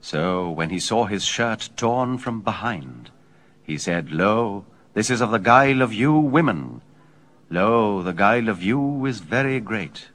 So when he saw his shirt torn from behind, he said, Lo, this is of the guile of you women. Lo, the guile of you is very great.